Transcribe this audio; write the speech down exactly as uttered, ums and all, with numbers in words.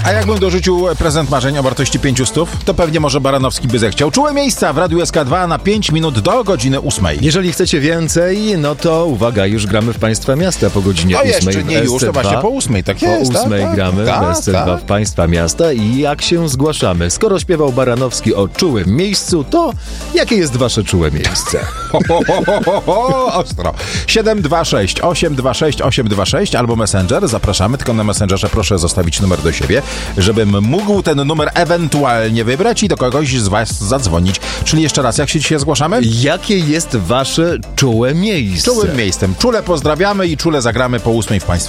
A jakbym dorzucił prezent marzeń o wartości pięciu stów, to pewnie może Baranowski by zechciał. Czułe miejsca w Radiu S K dwa na pięć minut do godziny ósmej. Jeżeli chcecie więcej, no to uwaga, już gramy w Państwa Miasta po godzinie No ósmej. jeszcze nie już, to właśnie po ósmej, tak jest. Po ósmej tak, gramy tak, w S C dwa tak. w Państwa Miasta i jak się zgłaszamy? Skoro śpiewał Baranowski o czułym miejscu, to jakie jest Wasze czułe miejsce? Ho, ho, ho, ho, ho, ho, ostro. siedem dwa sześć osiem dwa sześć osiem dwa sześć albo Messenger. Zapraszamy, tylko na Messengerze proszę zostawić numer do siebie, żebym mógł ten numer ewentualnie wybrać i do kogoś z Was zadzwonić. Czyli jeszcze raz, jak się dzisiaj zgłaszamy? Jakie jest Wasze czułe miejsce? Czułym miejscem. Czule pozdrawiamy i czule zagramy po ósmej w Państwa